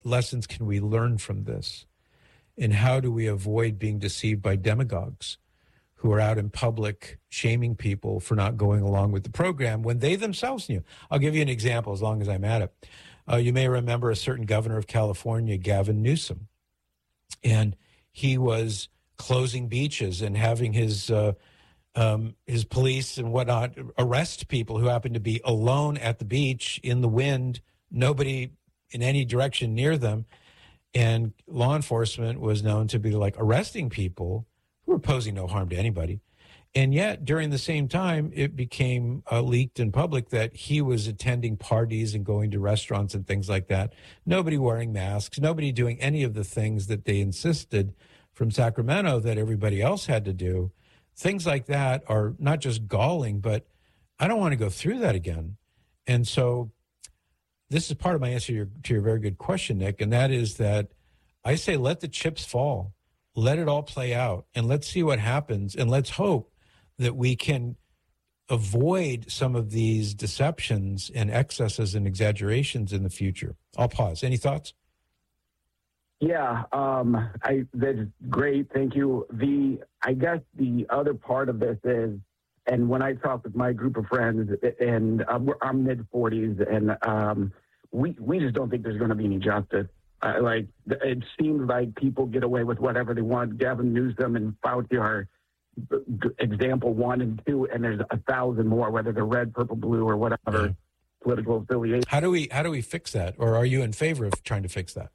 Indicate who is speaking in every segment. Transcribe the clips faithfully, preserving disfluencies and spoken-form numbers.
Speaker 1: lessons can we learn from this? And how do we avoid being deceived by demagogues who are out in public shaming people for not going along with the program when they themselves knew? I'll give you an example as long as I'm at it. Uh, you may remember a certain governor of California, Gavin Newsom, and he was closing beaches and having his uh, um, his police and whatnot arrest people who happened to be alone at the beach in the wind, nobody in any direction near them. And law enforcement was known to be like arresting people who were posing no harm to anybody. And yet, during the same time, it became uh, leaked in public that he was attending parties and going to restaurants and things like that. Nobody wearing masks, nobody doing any of the things that they insisted from Sacramento that everybody else had to do. Things like that are not just galling, but I don't want to go through that again. And so this is part of my answer to your, to your very good question, Nick, and that is that I say let the chips fall. Let it all play out, and let's see what happens, and let's hope that we can avoid some of these deceptions and excesses and exaggerations in the future. I'll pause. Any thoughts?
Speaker 2: Yeah, um, I, that's great. Thank you. The I guess the other part of this is, and when I talk with my group of friends, and uh, we're, I'm mid forties, and um, we we just don't think there's going to be any justice. Uh, like it seems like people get away with whatever they want. Gavin Newsom and Fauci are example one and two, and there's a thousand more, whether they're red, purple, blue, or whatever mm-hmm. political affiliation.
Speaker 1: How do we how do we fix that, or are you in favor of trying to fix that?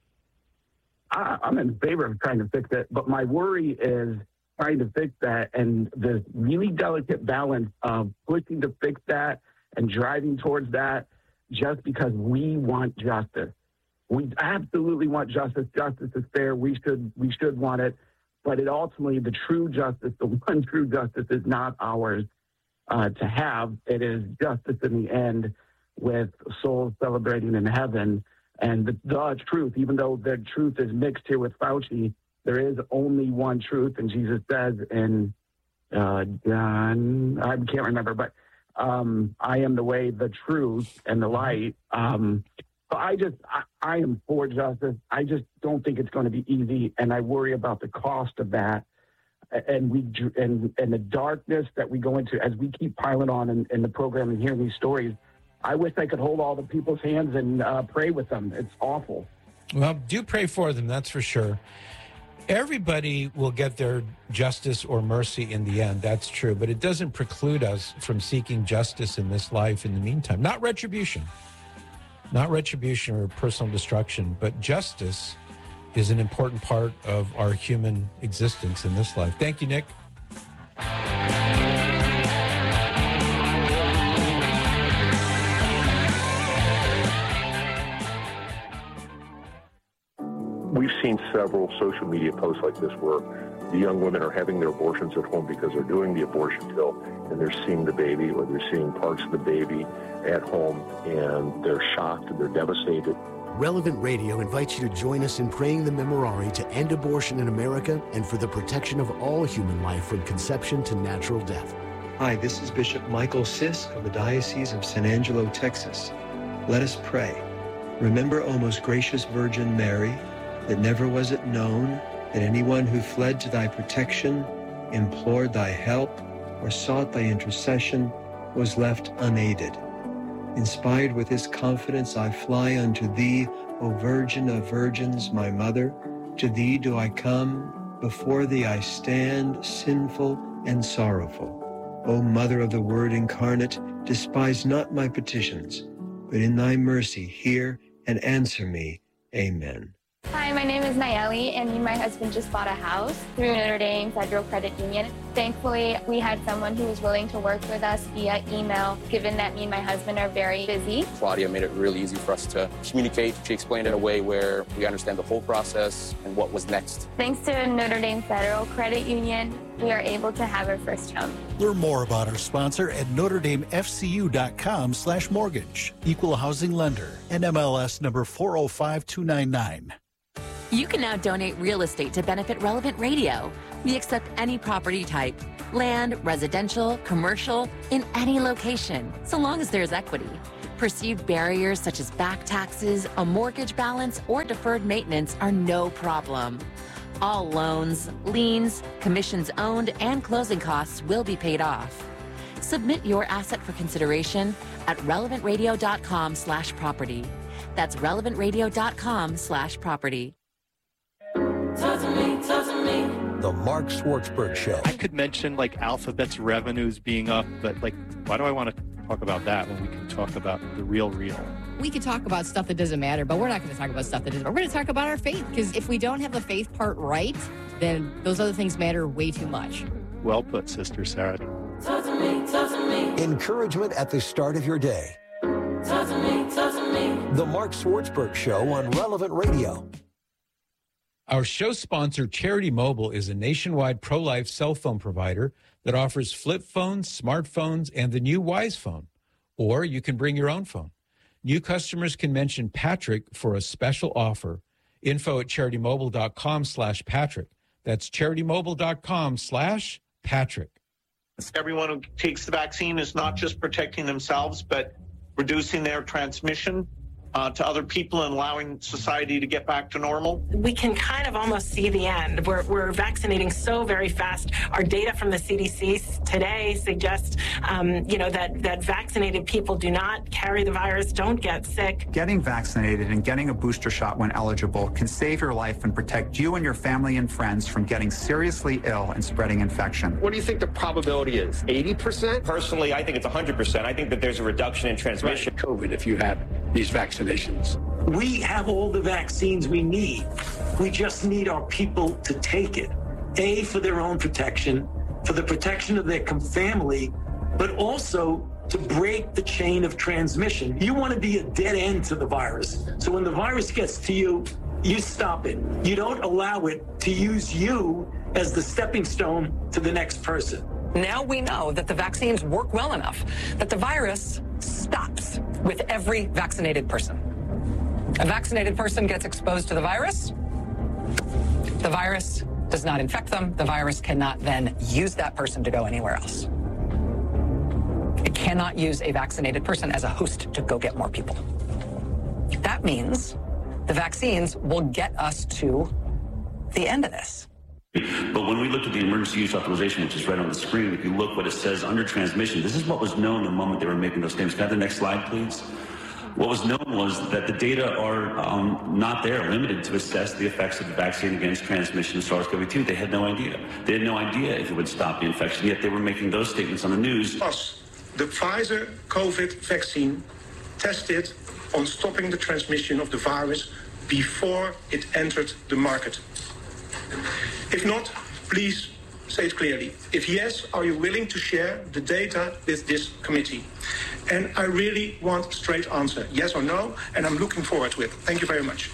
Speaker 2: I, I'm in favor of trying to fix it, but my worry is trying to fix that and this really delicate balance of pushing to fix that and driving towards that just because we want justice. We absolutely want justice. Justice is fair. We should we should want it. But it ultimately, the true justice, the one true justice is not ours uh, to have. It is justice in the end with souls celebrating in heaven. And the, the truth, even though the truth is mixed here with Fauci, there is only one truth. And Jesus says in uh, John, I can't remember, but um, I am the way, the truth, and the light. Um, so I just, I, I am for justice. I just don't think it's going to be easy, and I worry about the cost of that, and we and and the darkness that we go into as we keep piling on in, in the program and hearing these stories. I wish I could hold all the people's hands and uh, pray with them. It's awful.
Speaker 1: Well, do pray for them, that's for sure. Everybody will get their justice or mercy in the end, that's true, but it doesn't preclude us from seeking justice in this life in the meantime. Not retribution. Not retribution or personal destruction, but justice is an important part of our human existence in this life. Thank you, Nick.
Speaker 3: We've seen several social media posts like this where the young women are having their abortions at home because they're doing the abortion pill and they're seeing the baby or they're seeing parts of the baby at home and they're shocked and they're devastated.
Speaker 4: Relevant Radio invites you to join us in praying the Memorare to end abortion in America and for the protection of all human life from conception to natural death.
Speaker 5: Hi, this is Bishop Michael Sisk of the Diocese of San Angelo, Texas. Let us pray. Remember, O most gracious Virgin Mary, that never was it known that anyone who fled to thy protection, implored thy help, or sought thy intercession was left unaided. Inspired with this confidence, I fly unto thee, O Virgin of Virgins, my mother. To thee do I come, before thee I stand, sinful and sorrowful. O Mother of the Word incarnate, despise not my petitions, but in thy mercy hear and answer me. Amen.
Speaker 6: Hi, my name is Nayeli, and me and my husband just bought a house through Notre Dame Federal Credit Union. Thankfully, we had someone who was willing to work with us via email, given that me and my husband are very busy.
Speaker 7: Claudia made it really easy for us to communicate. She explained it in a way where we understand the whole process and what was next.
Speaker 6: Thanks to Notre Dame Federal Credit Union, we are able to have our first home.
Speaker 8: Learn more about our sponsor at notre dame f c u dot com slash mortgage. Equal housing lender. N M L S number four oh five two nine nine.
Speaker 9: You can now donate real estate to benefit Relevant Radio. We accept any property type, land, residential, commercial, in any location, so long as there's equity. Perceived barriers such as back taxes, a mortgage balance, or deferred maintenance are no problem. All loans, liens, commissions owned, and closing costs will be paid off. Submit your asset for consideration at relevant radio dot com slash property. That's relevant radio dot com slash property.
Speaker 10: Talk to me, talk to me.
Speaker 11: The Mark Schwartzberg Show.
Speaker 12: I could mention like Alphabet's revenues being up, but like, why do I want to talk about that when we can talk about the real real?
Speaker 13: We could talk about stuff that doesn't matter, but we're not going to talk about stuff that doesn't. We're going to talk about our faith, because if we don't have the faith part right, then those other things matter way too much.
Speaker 12: Well put, Sister Sarah.
Speaker 10: Talk to me, talk to me.
Speaker 11: Encouragement at the start of your day.
Speaker 10: Talk to me, talk to me.
Speaker 11: The Mark Schwartzberg Show on Relevant Radio.
Speaker 1: Our show sponsor, Charity Mobile, is a nationwide pro-life cell phone provider that offers flip phones, smartphones, and the new Wise Phone. Or you can bring your own phone. New customers can mention Patrick for a special offer. Info at charitymobile.com slash Patrick. That's charitymobile.com slash Patrick.
Speaker 14: Everyone who takes the vaccine is not just protecting themselves, but reducing their transmission uh, to other people and allowing society to get back to normal.
Speaker 15: We can kind of almost see the end. We're, we're vaccinating so very fast. Our data from the C D C today suggests, um, you know, that, that vaccinated people do not carry the virus, don't get sick.
Speaker 16: Getting vaccinated and getting a booster shot when eligible can save your life and protect you and your family and friends from getting seriously ill and spreading infection.
Speaker 17: What do you think the probability is? eighty percent? Personally, I think it's one hundred percent. I think that there's a reduction in transmission.
Speaker 18: Right. COVID, if you have these vaccinations.
Speaker 19: We have all the vaccines we need. We just need our people to take it. A, for their own protection, for the protection of their family, but also to break the chain of transmission. You want to be a dead end to the virus. So when the virus gets to you, you stop it. You don't allow it to use you as the stepping stone to the next person.
Speaker 20: Now we know that the vaccines work well enough that the virus stops with every vaccinated person. A vaccinated person gets exposed to the virus. The virus does not infect them. The virus cannot then use that person to go anywhere else. It cannot use a vaccinated person as a host to go get more people. That means the vaccines will get us to the end of this.
Speaker 21: But when we looked at the emergency use authorization, which is right on the screen, if you look what it says under transmission, this is what was known the moment they were making those statements. Can I have the next slide, please? What was known was that the data are um, not there, limited to assess the effects of the vaccine against transmission of SARS-C o V two. They had no idea. They had no idea if it would stop the infection, yet they were making those statements on the news.
Speaker 22: Plus, the Pfizer COVID vaccine tested on stopping the transmission of the virus before it entered the market. If not, please say it clearly. If yes, are you willing to share the data with this committee? And I really want a straight answer, yes or no, and I'm looking forward to it. Thank you very much.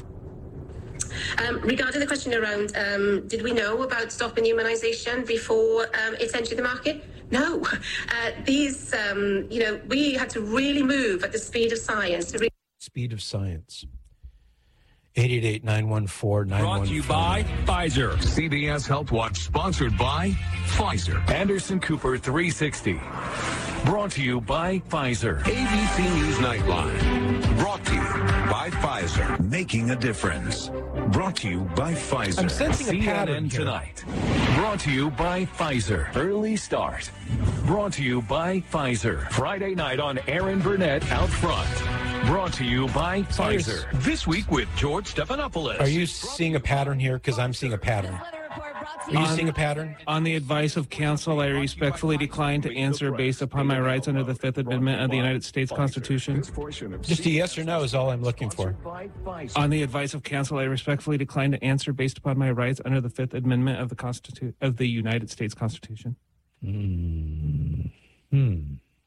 Speaker 23: Um, regarding the question around, um, did we know about stopping immunisation before um, it entered the market? No. Uh, these, um, you know, we had to really move at the speed of science. To re-
Speaker 1: speed of science. eight eight eight, nine one four, nine one four.
Speaker 24: Brought to you by Pfizer. C B S Health Watch, sponsored by Pfizer. Anderson Cooper three sixty. Brought to you by Pfizer. A B C News Nightline. Brought to you by Pfizer. Making a difference. Brought to you by Pfizer.
Speaker 1: I'm sensing a pattern here.
Speaker 24: Tonight. Brought to you by Pfizer. Early start. Brought to you by Pfizer. Friday night on Aaron Burnett Out Front. Brought to you by Pfizer. This week with George Stephanopoulos.
Speaker 1: Are you seeing a pattern here? Because I'm seeing a pattern. Are you
Speaker 25: on,
Speaker 1: seeing a pattern?
Speaker 25: On the advice of counsel, I respectfully decline to answer based upon my rights under the Fifth Amendment of the United States Constitution.
Speaker 1: Just a yes or no is all I'm looking for.
Speaker 25: On the advice of counsel, I respectfully decline to answer based upon my rights under the Fifth Amendment of the Constitu- of the United States Constitution.
Speaker 1: Mm. Hmm.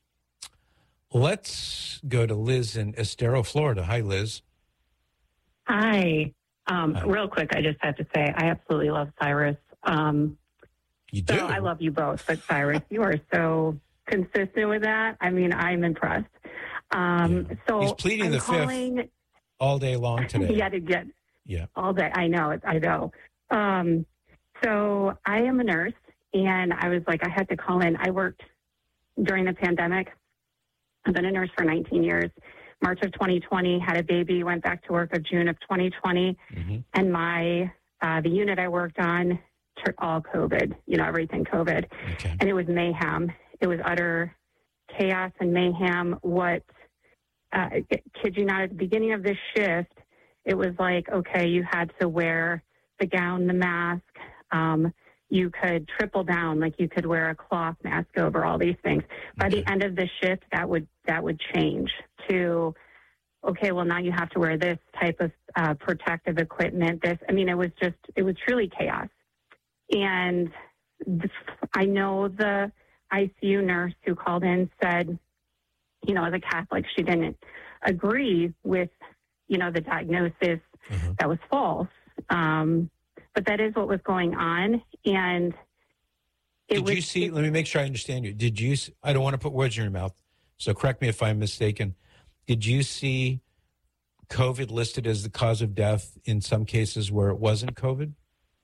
Speaker 1: Let's go to Liz in Estero, Florida. Hi, Liz.
Speaker 26: Hi. Um, Hi. Real quick, I just have to say I absolutely love Cyrus. Um,
Speaker 1: you do?
Speaker 26: So I love you both, but Cyrus, you are so consistent with that. I mean, I'm impressed. Um, yeah. So
Speaker 1: he's pleading
Speaker 26: I'm
Speaker 1: the
Speaker 26: calling,
Speaker 1: fifth all day long today.
Speaker 26: Yeah, to get
Speaker 1: yeah
Speaker 26: all day. I know. I know. Um, so I am a nurse, and I was like, I had to call in. I worked during the pandemic, I've been a nurse for nineteen years. March of twenty twenty, had a baby, went back to work of June of twenty twenty. Mm-hmm. And my, uh, the unit I worked on, all COVID, you know, everything COVID. Okay. And it was mayhem. It was utter chaos and mayhem. What, uh, kid you not, at the beginning of this shift, it was like, okay, you had to wear the gown, the mask. Um, you could triple down, like you could wear a cloth mask over all these things. By okay. the end of the shift, that would that would change to, okay, well, now you have to wear this type of uh, protective equipment. This, I mean, it was just, it was truly chaos. And this, I know the I C U nurse who called in said, you know, as a Catholic, she didn't agree with, you know, the diagnosis mm-hmm. that was false. Um, but that is what was going on. And it
Speaker 1: did
Speaker 26: was,
Speaker 1: you see, let me make sure I understand you. Did you, I don't want to put words in your mouth, so correct me if I'm mistaken. Did you see COVID listed as the cause of death in some cases where it wasn't COVID?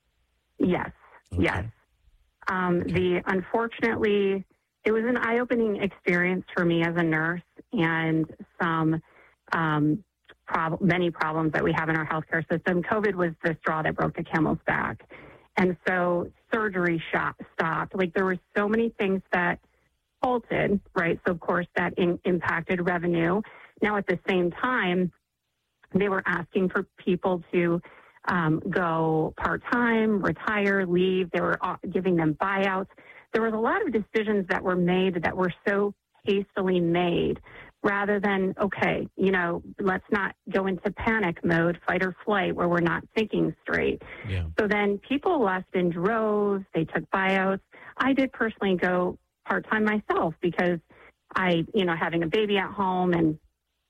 Speaker 26: Yes, okay. yes. Um, okay. The unfortunately, it was an eye-opening experience for me as a nurse, and some um, prob- many problems that we have in our healthcare system. COVID was the straw that broke the camel's back, and so surgery shot, stopped. Like there were so many things that halted, right? So of course that in- impacted revenue. Now at the same time, they were asking for people to um, go part-time, retire, leave. They were giving them buyouts. There was a lot of decisions that were made that were so hastily made rather than, okay, you know, let's not go into panic mode, fight or flight, where we're not thinking straight. Yeah. So then people left in droves. They took buyouts. I did personally go part-time myself because I, you know, having a baby at home. And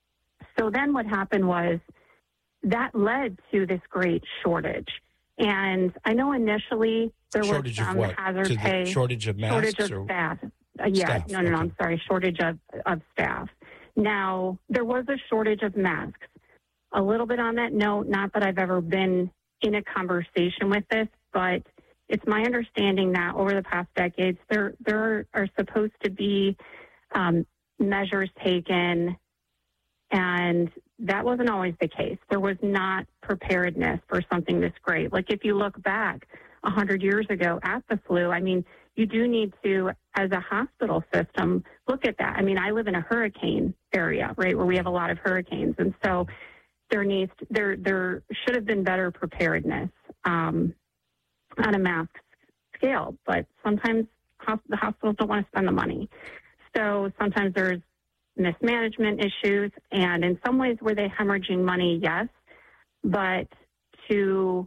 Speaker 26: so then what happened was that led to this great shortage. And I know initially there
Speaker 1: shortage
Speaker 26: was some
Speaker 1: of what?
Speaker 26: hazard
Speaker 1: to
Speaker 26: pay.
Speaker 1: Shortage of masks?
Speaker 26: Shortage of
Speaker 1: or?
Speaker 26: staff. Uh, yeah,
Speaker 1: staff.
Speaker 26: no, no,
Speaker 1: okay.
Speaker 26: no, I'm sorry. Shortage of, of staff. Now, there was a shortage of masks. A little bit on that note, not that I've ever been in a conversation with this, but it's my understanding that over the past decades, there there are supposed to be um, measures taken, and that wasn't always the case. There was not preparedness for something this great. Like if you look back one hundred years ago at the flu, I mean, you do need to, as a hospital system, look at that. I mean, I live in a hurricane area, right, where we have a lot of hurricanes. And so there needs, there, there should have been better preparedness um, on a mass scale. But sometimes hosp- the hospitals don't want to spend the money. So sometimes there's mismanagement issues. And in some ways, were they hemorrhaging money? Yes. But to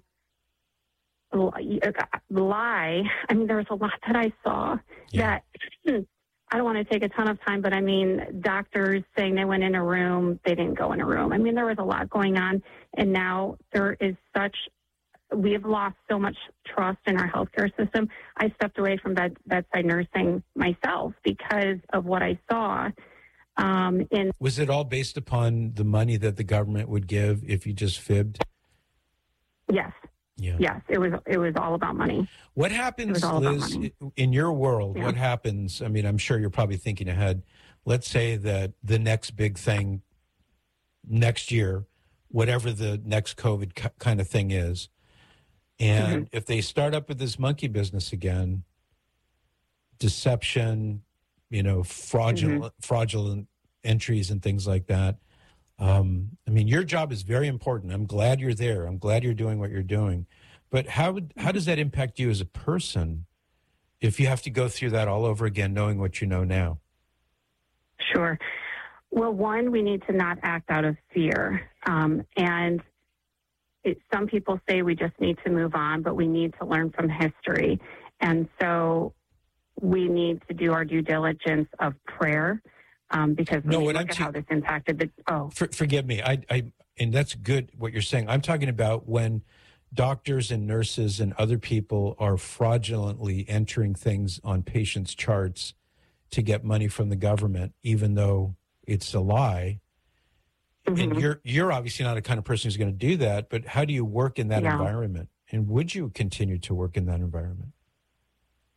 Speaker 26: lie, I mean, there was a lot that I saw yeah. that I don't want to take a ton of time, but I mean, doctors saying they went in a room, they didn't go in a room. I mean, there was a lot going on. And now there is such, we have lost so much trust in our healthcare system. I stepped away from bed, bedside nursing myself because of what I saw. Um, in
Speaker 1: Was it all based upon the money that the government would give if you just fibbed?
Speaker 26: Yes.
Speaker 1: Yeah.
Speaker 26: Yes, it was it was all about money.
Speaker 1: What happens, Liz, in your world, yeah. what happens? I mean, I'm sure you're probably thinking ahead. Let's say that the next big thing next year, whatever the next COVID c- kind of thing is, and mm-hmm. if they start up with this monkey business again, deception, you know, fraudulent, mm-hmm. fraudulent entries and things like that. Um, I mean, your job is very important. I'm glad you're there. I'm glad you're doing what you're doing. But how would, how does that impact you as a person if you have to go through that all over again, knowing what you know now?
Speaker 26: Sure. Well, one, we need to not act out of fear. Um, and it, some people say we just need to move on, but we need to learn from history. And so we need to do our due diligence of prayer. Um, because
Speaker 1: no,
Speaker 26: when
Speaker 1: what
Speaker 26: look
Speaker 1: I'm
Speaker 26: at
Speaker 1: t-
Speaker 26: how this impacted the oh,
Speaker 1: for, forgive me, I, I, and that's good what you're saying. I'm talking about when doctors and nurses and other people are fraudulently entering things on patients' charts to get money from the government, even though it's a lie. Mm-hmm. And you're you're obviously not the kind of person who's going to do that. But how do you work in that
Speaker 26: yeah.
Speaker 1: environment? And would you continue to work in that environment?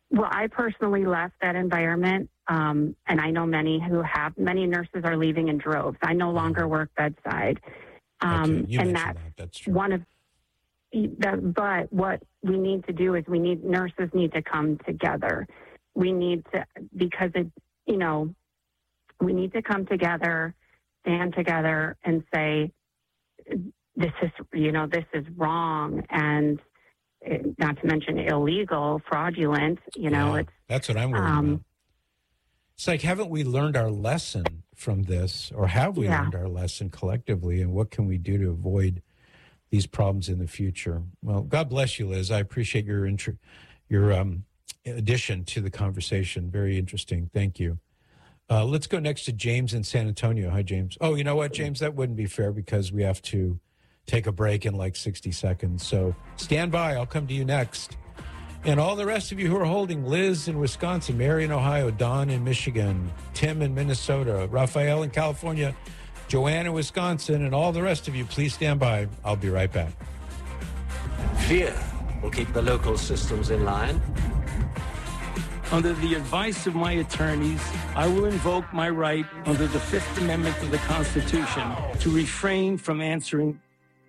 Speaker 26: Well, I personally left that environment, um, and I know many who have. Many nurses are leaving in droves. I no longer work bedside, um,
Speaker 1: okay, you
Speaker 26: and
Speaker 1: mentioned
Speaker 26: that's,
Speaker 1: that. That's true.
Speaker 26: one of. That, but what we need to do is we need nurses need to come together. We need to because it, you know, we need to come together, stand together, and say, this is, you know, this is wrong, and not to mention illegal, fraudulent. You know,
Speaker 1: Yeah,
Speaker 26: it's
Speaker 1: that's what I'm worried
Speaker 26: um,
Speaker 1: about. It's like, haven't we learned our lesson from this, or have we
Speaker 26: Yeah.
Speaker 1: learned our lesson collectively, and what can we do to avoid these problems in the future? Well, God bless you, Liz. I appreciate your intro, your um, addition to the conversation. Very interesting. Thank you. Uh, let's go next to James in San Antonio. Hi, James. Oh, you know what, James? That wouldn't be fair because we have to take a break in like sixty seconds. So stand by. I'll come to you next. And all the rest of you who are holding, Liz in Wisconsin, Mary in Ohio, Don in Michigan, Tim in Minnesota, Raphael in California, Joanne in Wisconsin, and all the rest of you, please stand by. I'll be right back.
Speaker 2: Fear will keep the local systems in line.
Speaker 3: Under the advice of my attorneys, I will invoke my right under the Fifth Amendment of the Constitution to refrain from answering.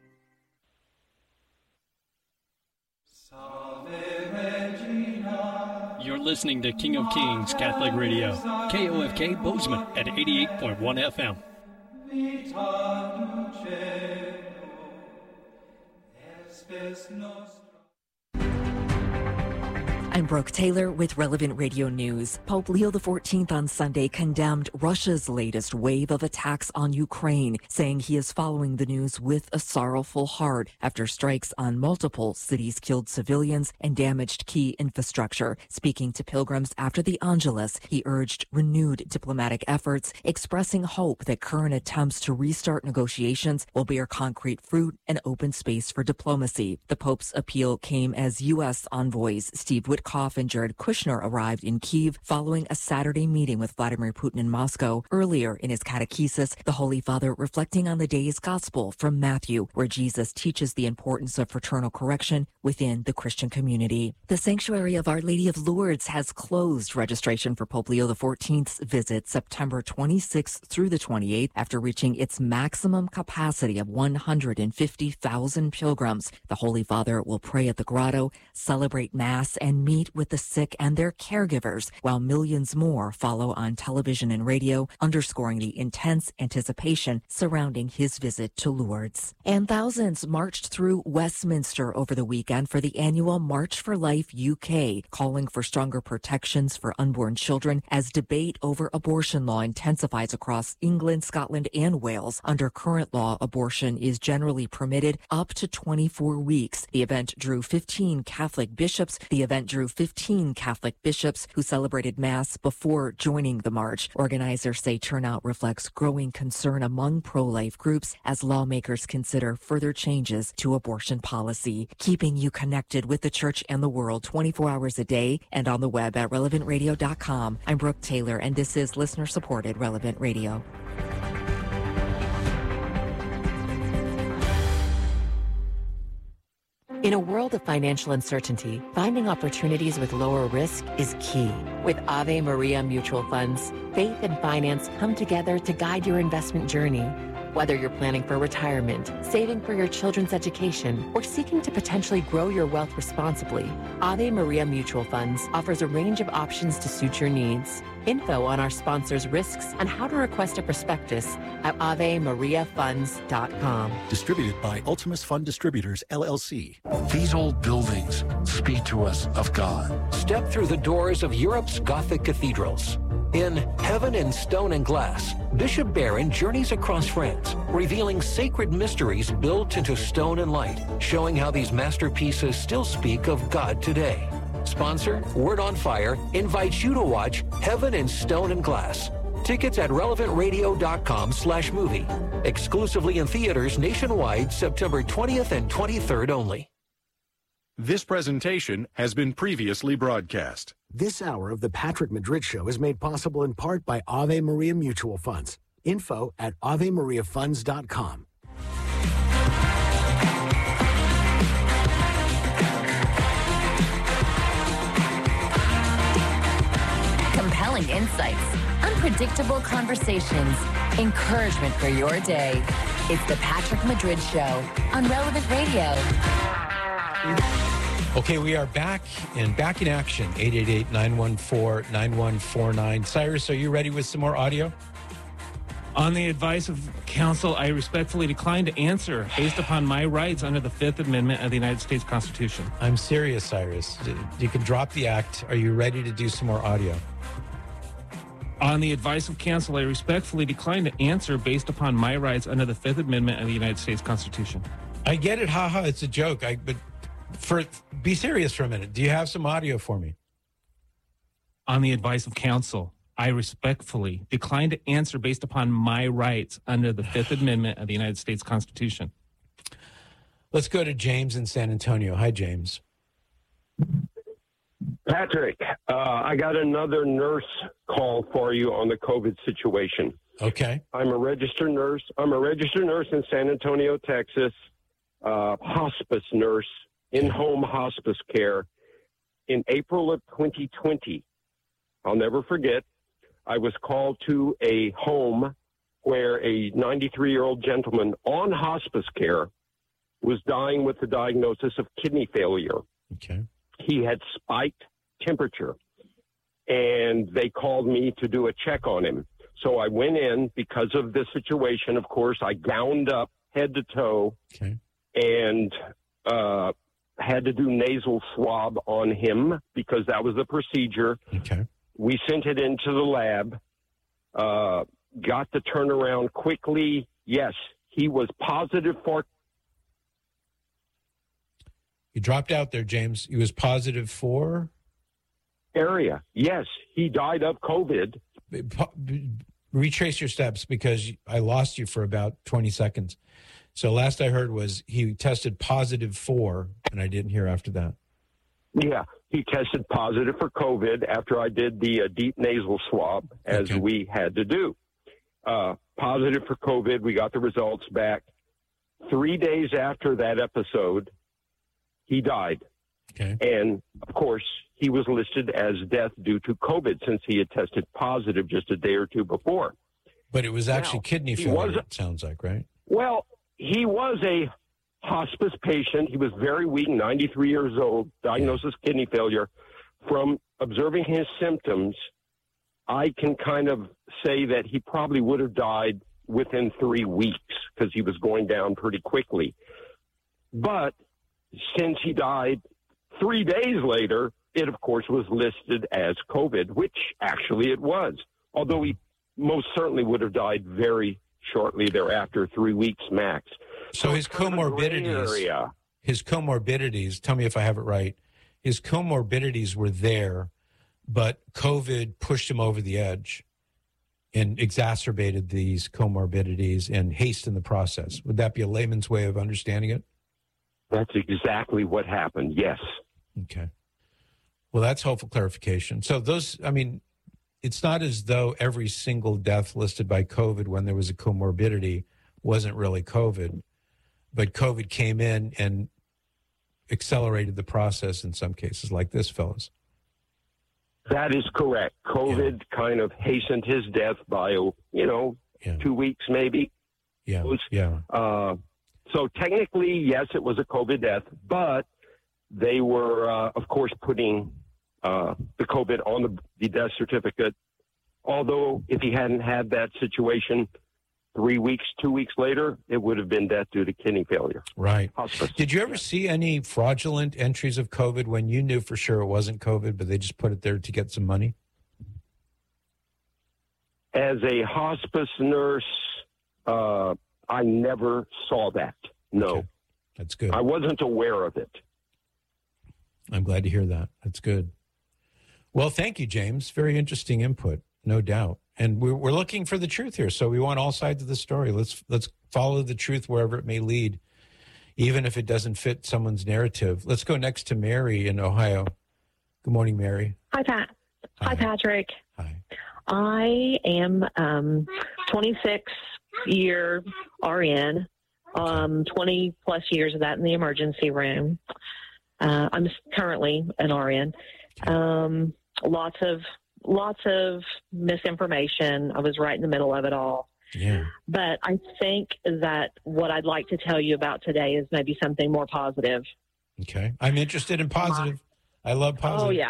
Speaker 4: You're listening to King of Kings Catholic Radio, K O F K Bozeman at eighty-eight point one F M.
Speaker 5: I'm Brooke Taylor with Relevant Radio News. Pope Leo the fourteenth on Sunday condemned Russia's latest wave of attacks on Ukraine, saying he is following the news with a sorrowful heart after strikes on multiple cities killed civilians and damaged key infrastructure. Speaking to pilgrims after the Angelus, he urged renewed diplomatic efforts, expressing hope that current attempts to restart negotiations will bear concrete fruit and open space for diplomacy. The Pope's appeal came as U S envoys Steve Witkoff and Jared Kushner arrived in Kyiv following a Saturday meeting with Vladimir Putin in Moscow. Earlier in his catechesis, the Holy Father reflecting on the day's gospel from Matthew, where Jesus teaches the importance of fraternal correction within the Christian community. The Sanctuary of Our Lady of Lourdes has closed registration for Pope Leo the fourteenth's visit September twenty-sixth through the twenty-eighth after reaching its maximum capacity of one hundred fifty thousand pilgrims. The Holy Father will pray at the grotto, celebrate Mass, and meet with the sick and their caregivers, while millions more follow on television and radio, underscoring the intense anticipation surrounding his visit to Lourdes. And thousands marched through Westminster over the weekend for the annual March for Life U K, calling for stronger protections for unborn children as debate over abortion law intensifies across England, Scotland, and Wales. Under current law, abortion is generally permitted up to twenty-four weeks. The event drew fifteen Catholic bishops. The event drew fifteen Catholic bishops who celebrated Mass before joining the march. Organizers say turnout reflects growing concern among pro-life groups as lawmakers consider further changes to abortion policy. Keeping you connected with the church and the world twenty-four hours a day and on the web at relevant radio dot com. I'm Brooke Taylor, and this is listener-supported Relevant Radio.
Speaker 9: In a world of financial uncertainty, finding opportunities with lower risk is key. With Ave Maria Mutual Funds, faith and finance come together to guide your investment journey. Whether you're planning for retirement, saving for your children's education, or seeking to potentially grow your wealth responsibly, Ave Maria Mutual Funds offers a range of options to suit your needs. Info on our sponsors' risks and how to request a prospectus at ave maria funds dot com.
Speaker 8: Distributed by Ultimus Fund Distributors, L L C.
Speaker 18: These old buildings speak to us of God.
Speaker 11: Step through the doors of Europe's Gothic cathedrals. In Heaven in Stone and Glass, Bishop Barron journeys across France, revealing sacred mysteries built into stone and light, showing how these masterpieces still speak of God today. Sponsor, Word on Fire, invites you to watch Heaven in Stone and Glass. Tickets at relevant radio dot com slash movie. Exclusively in theaters nationwide September twentieth and twenty-third only.
Speaker 6: This presentation has been previously broadcast.
Speaker 7: This hour of the Patrick Madrid Show is made possible in part by Ave Maria Mutual Funds. Info at ave maria funds dot com.
Speaker 9: Unpredictable conversations, encouragement for your day. It's the Patrick Madrid Show on Relevant Radio.
Speaker 1: Okay, we are back and back in action. eight eight eight, nine one four, nine one four nine. Cyrus, are you ready with some more audio?
Speaker 25: On the advice of counsel, I respectfully decline to answer based upon my rights under the Fifth Amendment of the United States Constitution.
Speaker 1: I'm serious, Cyrus. You can drop the act. Are you ready to do some more audio?
Speaker 25: On the advice of counsel, I respectfully decline to answer based upon my rights under the Fifth Amendment of the United States Constitution.
Speaker 1: I get it. Haha, it's a joke. I but for be serious for a minute. Do you have some audio for me?
Speaker 25: On the advice of counsel, I respectfully decline to answer based upon my rights under the Fifth Amendment of the United States Constitution.
Speaker 1: Let's go to James in San Antonio. Hi, James.
Speaker 10: Patrick, uh, I got another nurse call for you on the COVID situation.
Speaker 1: Okay.
Speaker 10: I'm a registered nurse. I'm a registered nurse in San Antonio, Texas, uh, hospice nurse, in-home hospice care. In April of twenty twenty, I'll never forget, I was called to a home where a ninety-three-year-old gentleman on hospice care was dying with the diagnosis of kidney failure.
Speaker 1: Okay.
Speaker 10: He had spiked temperature, and they called me to do a check on him. So I went in because of the situation. Of course, I gowned up head to toe
Speaker 1: okay.
Speaker 10: and uh, had to do nasal swab on him because that was the procedure.
Speaker 1: Okay.
Speaker 10: We sent it into the lab, uh, got the turnaround quickly. Yes, he was positive for.
Speaker 1: You dropped out there, James. He was positive for?
Speaker 10: Area. Yes, he died of COVID.
Speaker 1: Retrace your steps because I lost you for about twenty seconds. So last I heard was he tested positive for, and I didn't hear after that.
Speaker 10: Yeah, he tested positive for COVID after I did the uh, deep nasal swab, as
Speaker 1: okay.
Speaker 10: we had to do. Uh, positive for COVID. We got the results back. Three days after that episode, he died.
Speaker 1: Okay.
Speaker 10: And, of course, he was listed as death due to COVID since he had tested positive just a day or two before.
Speaker 1: But it was actually
Speaker 10: now,
Speaker 1: kidney failure, it sounds like, right?
Speaker 10: Well, he was a hospice patient. He was very weak, ninety-three years old, diagnosis yeah. kidney failure. From observing his symptoms, I can kind of say that he probably would have died within three weeks because he was going down pretty quickly. But since he died three days later, it, of course, was listed as COVID, which actually it was, although he most certainly would have died very shortly thereafter, three weeks max.
Speaker 1: So, so his comorbidities, his comorbidities, tell me if I have it right, his comorbidities were there, but COVID pushed him over the edge and exacerbated these comorbidities and hastened the process. Would that be a layman's way of understanding it?
Speaker 10: That's exactly what happened, yes.
Speaker 1: Okay. Well, that's helpful clarification. So those, I mean, it's not as though every single death listed by COVID when there was a comorbidity wasn't really COVID, but COVID came in and accelerated the process in some cases like this, fellas.
Speaker 10: That is correct. COVID yeah. kind of hastened his death by, you know, yeah. two weeks maybe.
Speaker 1: Yeah, yeah.
Speaker 10: Uh, so technically, yes, it was a COVID death, but they were, uh, of course, putting uh, the COVID on the, the death certificate. Although if he hadn't had that situation three weeks, two weeks later, it would have been death due to kidney failure.
Speaker 1: Right.
Speaker 10: Hospice.
Speaker 1: Did you ever yeah. see any fraudulent entries of COVID when you knew for sure it wasn't COVID, but they just put it there to get some money?
Speaker 10: As a hospice nurse, uh, I never saw that. No.
Speaker 1: Okay. That's good.
Speaker 10: I wasn't aware of it.
Speaker 1: I'm glad to hear that. That's good. Well, thank you, James. Very interesting input, no doubt. And we're, we're looking for the truth here. So we want all sides of the story. Let's let's follow the truth wherever it may lead, even if it doesn't fit someone's narrative. Let's go next to Mary in Ohio. Good morning, Mary.
Speaker 12: Hi, Pat. Hi, Hi Patrick.
Speaker 1: Hi.
Speaker 12: I am um, twenty-six year R N, um, twenty plus years of that in the emergency room. Uh, I'm currently an R N. Um, lots of lots of misinformation. I was right in the middle of it all.
Speaker 1: Yeah.
Speaker 12: But I think that what I'd like to tell you about today is maybe something more positive.
Speaker 1: Okay. I'm interested in positive. I love positive.
Speaker 12: Oh, yeah.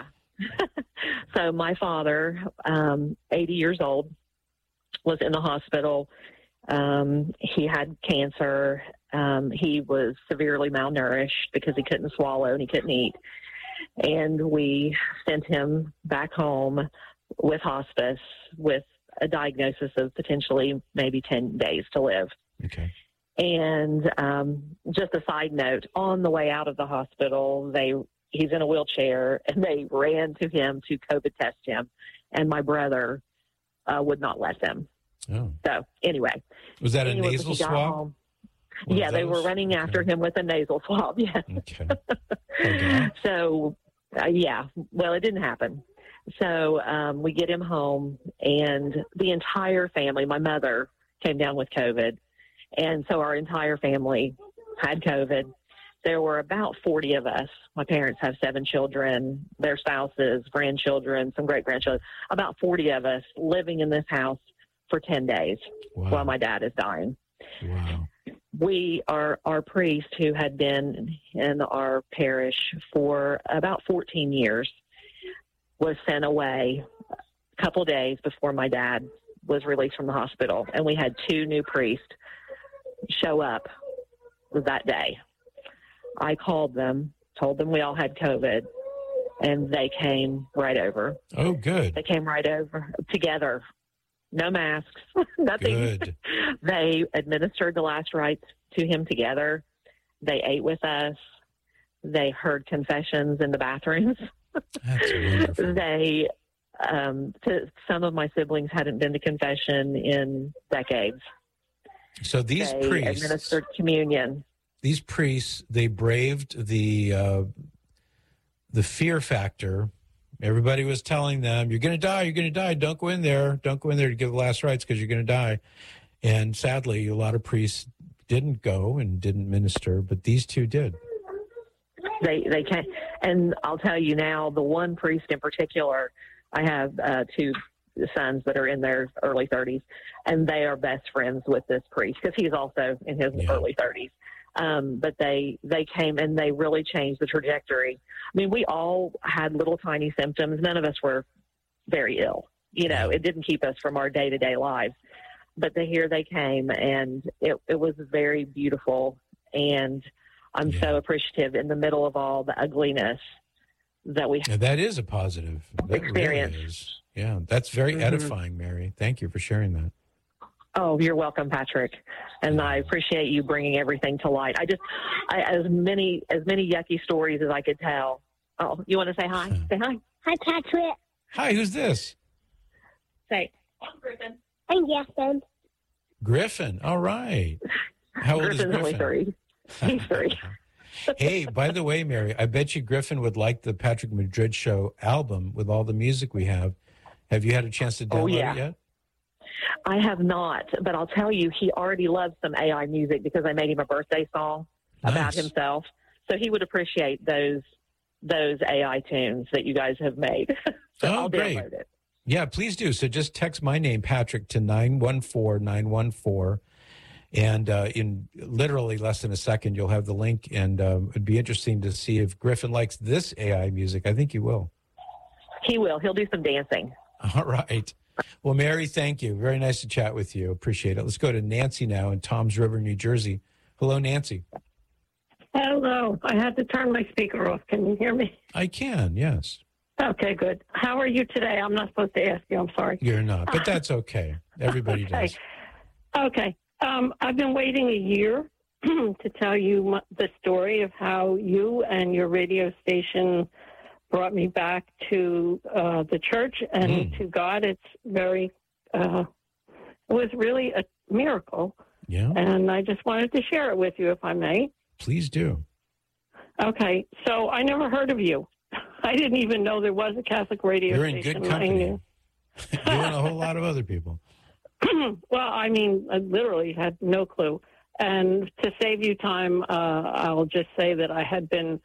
Speaker 12: So my father, um, eighty years old, was in the hospital. Um, he had cancer. Um, he was severely malnourished because he couldn't swallow and he couldn't eat. And we sent him back home with hospice with a diagnosis of potentially maybe ten days to live.
Speaker 1: Okay.
Speaker 12: And um, just a side note, on the way out of the hospital, they he's in a wheelchair, and they ran to him to COVID test him, and my brother uh, would not let them.
Speaker 1: Oh.
Speaker 12: So anyway.
Speaker 1: Was that a
Speaker 12: anyway,
Speaker 1: nasal
Speaker 12: he got
Speaker 1: swab?
Speaker 12: home.
Speaker 1: One
Speaker 12: Yeah,
Speaker 1: of
Speaker 12: they were
Speaker 1: those?
Speaker 12: running after him with a nasal swab, yes.
Speaker 1: Okay. Okay.
Speaker 12: So, uh, yeah, well, it didn't happen. So um, we get him home, and the entire family, my mother came down with COVID, and so our entire family had COVID. There were about forty of us. My parents have seven children, their spouses, grandchildren, some great-grandchildren, about forty of us living in this house for ten days
Speaker 1: Wow.
Speaker 12: while my dad is dying.
Speaker 1: Wow.
Speaker 12: We are our priest who had been in our parish for about fourteen years was sent away a couple days before my dad was released from the hospital, and we had two new priests show up that day. I called them, told them we all had COVID, and they came right over.
Speaker 1: Oh, good.
Speaker 12: They came right over together. No masks, nothing.
Speaker 1: Good.
Speaker 12: They administered the last rites to him together. They ate with us. They heard confessions in the bathrooms.
Speaker 1: That's wonderful.
Speaker 12: They, um, to, some of my siblings hadn't been to confession in decades.
Speaker 1: So these
Speaker 12: they
Speaker 1: priests
Speaker 12: administered communion.
Speaker 1: These priests, they braved the uh, the fear factor. Everybody was telling them, you're going to die, you're going to die. Don't go in there. Don't go in there to give the last rites because you're going to die. And sadly, a lot of priests didn't go and didn't minister, but these two did.
Speaker 12: They they can, and I'll tell you now, the one priest in particular, I have uh, two sons that are in their early thirties, and they are best friends with this priest because he's also in his
Speaker 1: Yeah.
Speaker 12: early thirties. Um, but they they came and they really changed the trajectory. I mean, we all had little tiny symptoms. None of us were very ill. You know, it didn't keep us from our day to day lives. But the, here they came, and it, it was very beautiful. And I'm
Speaker 1: Yeah.
Speaker 12: so appreciative in the middle of all the ugliness that we
Speaker 1: Yeah, that is a positive. That
Speaker 12: Experience.
Speaker 1: really is. Yeah, that's very
Speaker 12: Mhm.
Speaker 1: edifying, Mary. Thank you for sharing that.
Speaker 12: Oh, you're welcome, Patrick. And I appreciate you bringing everything to light. I just, I, as many as many yucky stories as I could tell. Oh, you want to say hi? Say hi.
Speaker 13: Hi, Patrick.
Speaker 1: Hi, who's this?
Speaker 12: Say.
Speaker 13: I'm Griffin.
Speaker 1: Griffin. All right. How old
Speaker 12: Griffin's
Speaker 1: is
Speaker 12: only
Speaker 1: Griffin?
Speaker 12: three. He's three.
Speaker 1: Hey, by the way, Mary, I bet you Griffin would like the Patrick Madrid Show album with all the music we have. Have you had a chance to download
Speaker 12: Oh, yeah.
Speaker 1: it yet?
Speaker 12: I have not, but I'll tell you, he already loves some A I music because I made him a birthday song about
Speaker 1: Nice.
Speaker 12: himself. So he would appreciate those those A I tunes that you guys have made. So
Speaker 1: Oh,
Speaker 12: I'll
Speaker 1: great.
Speaker 12: download it.
Speaker 1: Yeah, please do. So just text my name, Patrick, to nine one four nine one four. And uh, in literally less than a second, you'll have the link. And um, it'd be interesting to see if Griffin likes this A I music. I think he will.
Speaker 12: He will. He'll do some dancing.
Speaker 1: All right. Well, Mary, thank you. Very nice to chat with you. Appreciate it. Let's go to Nancy now in Toms River, New Jersey. Hello, Nancy.
Speaker 14: Hello. I had to turn my speaker off. Can you hear me?
Speaker 1: I can, yes.
Speaker 14: Okay, good. How are you today? I'm not supposed to ask you. I'm sorry.
Speaker 1: You're not, but that's okay. Everybody
Speaker 14: Okay.
Speaker 1: does.
Speaker 14: Okay. Um, I've been waiting a year to tell you m- the story of how you and your radio station brought me back to uh, the church and
Speaker 1: Mm.
Speaker 14: to God. It's very, uh, it was really a miracle.
Speaker 1: Yeah.
Speaker 14: And I just wanted to share it with you, if I may.
Speaker 1: Please do.
Speaker 14: Okay. So I never heard of you. I didn't even know there was a Catholic radio
Speaker 1: You're in
Speaker 14: station.
Speaker 1: good
Speaker 14: I
Speaker 1: company.
Speaker 14: knew.
Speaker 1: You and a whole lot of other people.
Speaker 14: Well, I mean, I literally had no clue. And to save you time, uh, I'll just say that I had been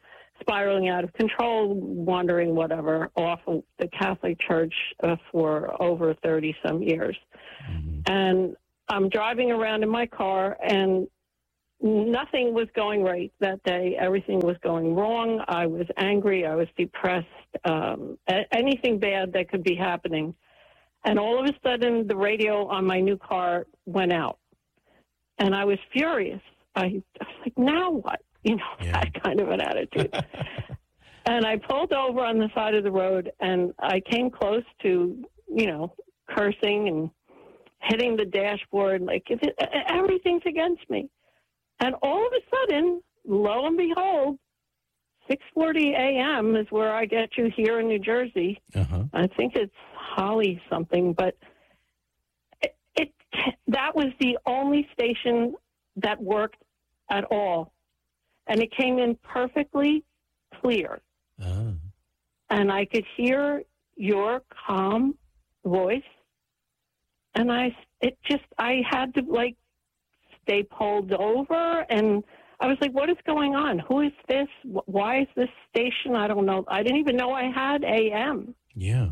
Speaker 14: spiraling out of control, wandering whatever off of the Catholic Church uh, for over thirty some years. Mm-hmm. And I'm driving around in my car, and nothing was going right that day. Everything was going wrong. I was angry. I was depressed. Um, a- anything bad that could be happening. And all of a sudden, the radio on my new car went out. And I was furious. I, I was like, now what? You know, yeah. that kind of an attitude. And I pulled over on the side of the road, and I came close to, you know, cursing and hitting the dashboard, like, everything's against me. And all of a sudden, lo and behold, six forty a.m. is where I get you here in New Jersey. Uh-huh. I think it's Holly something, but it, it that was the only station that worked at all. And it came in perfectly clear. Uh-huh. And I could hear your calm voice. And I, it just, I had to, like, stay pulled over. And I was like, what is going on? Who is this? Why is this station? I don't know. I didn't even know I had A M.
Speaker 1: Yeah.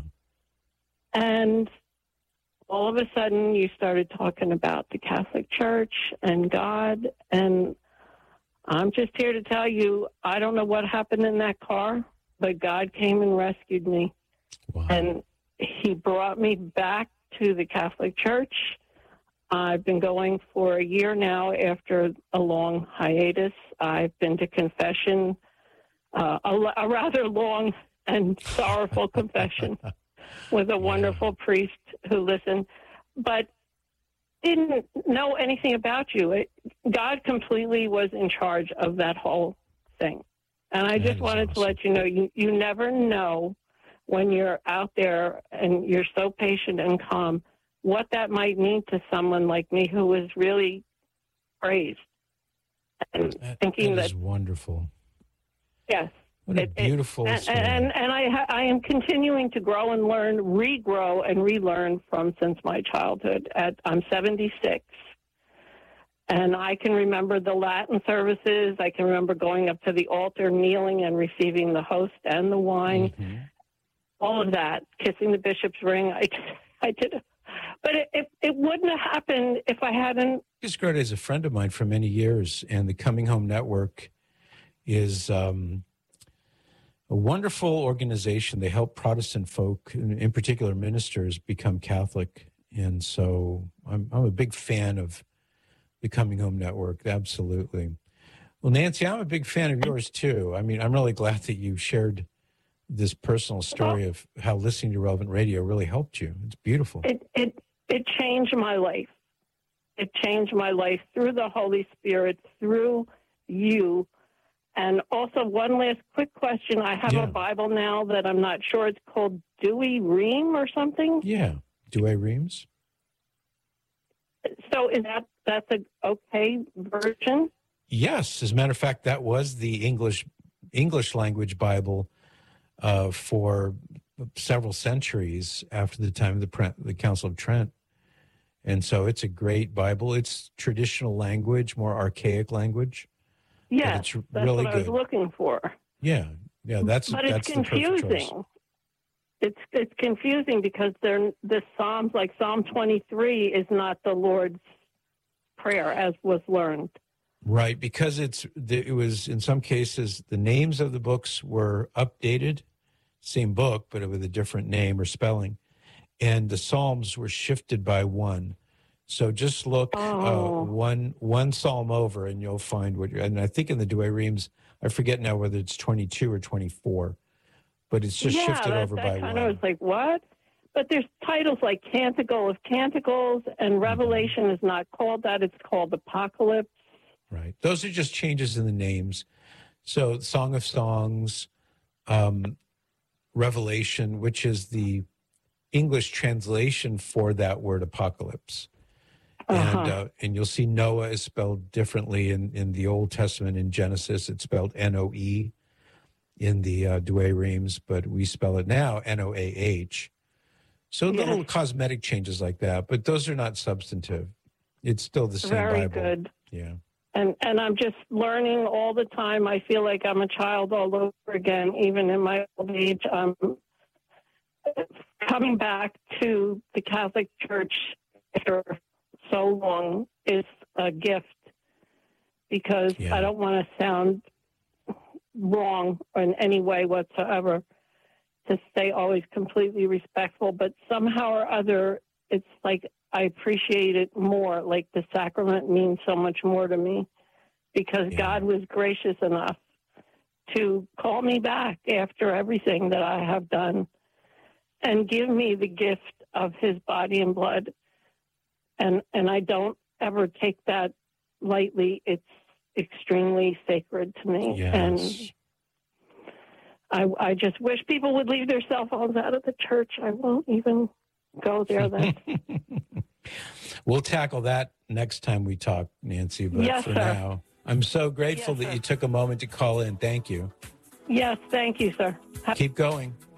Speaker 14: And all of a sudden, you started talking about the Catholic Church and God. And I'm just here to tell you, I don't know what happened in that car, but God came and rescued me. Wow. And he brought me back to the Catholic Church. I've been going for a year now after a long hiatus. I've been to confession, uh, a, a rather long and sorrowful confession with a wonderful priest who listened, but didn't know anything about you. It, God completely was in charge of that whole thing. And I just wanted awesome. to let you know, you, you never know when you're out there and you're so patient and calm, what that might mean to someone like me who was really praised. And
Speaker 1: that,
Speaker 14: thinking
Speaker 1: that
Speaker 14: that
Speaker 1: is wonderful.
Speaker 14: Yes.
Speaker 1: What a
Speaker 14: it,
Speaker 1: beautiful
Speaker 14: it,
Speaker 1: story.
Speaker 14: And, and, and I, I am continuing to grow and learn, regrow and relearn from since my childhood. At I'm seventy-six. And I can remember the Latin services. I can remember going up to the altar, kneeling and receiving the host and the wine. Mm-hmm. All of that, kissing the bishop's ring. I, I did it. But it, it, it wouldn't have happened if I hadn't.
Speaker 1: Chris Grote is a friend of mine for many years, and the Coming Home Network is um, a wonderful organization. They help Protestant folk, in, in particular ministers, become Catholic. And so I'm, I'm a big fan of the Coming Home Network, absolutely. Well, Nancy, I'm a big fan of yours, too. I mean, I'm really glad that you shared this personal story of how listening to Relevant Radio really helped you. It's beautiful.
Speaker 14: It it it changed my life. It changed my life through the Holy Spirit, through you. And also, one last quick question. I have yeah. a Bible now that I'm not sure. It's called Douay Rheims or something.
Speaker 1: Yeah, Douay Rheims.
Speaker 14: So is that that's a okay version?
Speaker 1: Yes. As a matter of fact, that was the English English language Bible Uh, for several centuries after the time of the, Pre- the Council of Trent. And so it's a great Bible. It's traditional language, more archaic language.
Speaker 14: Yeah,
Speaker 1: it's
Speaker 14: that's
Speaker 1: really
Speaker 14: what
Speaker 1: good.
Speaker 14: I was looking for.
Speaker 1: Yeah, yeah, that's
Speaker 14: but
Speaker 1: that's
Speaker 14: it's
Speaker 1: the perfect
Speaker 14: confusing.
Speaker 1: choice.
Speaker 14: It's it's confusing because they're the Psalms, like Psalm twenty-three, is not the Lord's Prayer as was learned.
Speaker 1: Right, because it's it was in some cases the names of the books were updated. Same book, but with a different name or spelling. And the Psalms were shifted by one. So just look oh. uh, one one Psalm over and you'll find what you're... And I think in the Douay Rheims, I forget now whether it's twenty-two or twenty-four, but it's just
Speaker 14: yeah,
Speaker 1: shifted
Speaker 14: that,
Speaker 1: over
Speaker 14: that
Speaker 1: by
Speaker 14: kind
Speaker 1: one.
Speaker 14: of was like, what? But there's titles like Canticle of Canticles, and Revelation mm-hmm. is not called that. It's called Apocalypse.
Speaker 1: Right. Those are just changes in the names. So Song of Songs... Um, Revelation, which is the English translation for that word apocalypse. Uh-huh. And uh, and you'll see Noah is spelled differently in, in the Old Testament. In Genesis, it's spelled N O E in the uh, Douay Rheims, but we spell it now N O A H. So yes. little cosmetic changes like that, but those are not substantive. It's still the same
Speaker 14: Very
Speaker 1: Bible.
Speaker 14: Good.
Speaker 1: Yeah.
Speaker 14: And and I'm just learning all the time. I feel like I'm a child all over again, even in my old age. Um, coming back to the Catholic Church after so long is a gift, because
Speaker 1: Yeah.
Speaker 14: I don't want to sound wrong in any way whatsoever, to stay always completely respectful, but somehow or other, it's like I appreciate it more. Like the sacrament means so much more to me, because
Speaker 1: Yeah.
Speaker 14: God was gracious enough to call me back after everything that I have done and give me the gift of his body and blood. And, and I don't ever take that lightly. It's extremely sacred to me.
Speaker 1: Yes.
Speaker 14: And I, I just wish people would leave their cell phones out of the church. I won't even go there then.
Speaker 1: We'll tackle that next time we talk, Nancy. But
Speaker 14: Yes,
Speaker 1: for
Speaker 14: sir.
Speaker 1: now, I'm so grateful
Speaker 14: Yes,
Speaker 1: that
Speaker 14: sir.
Speaker 1: you took a moment to call in. Thank you.
Speaker 14: Yes, thank you, sir. Ha-
Speaker 1: Keep going.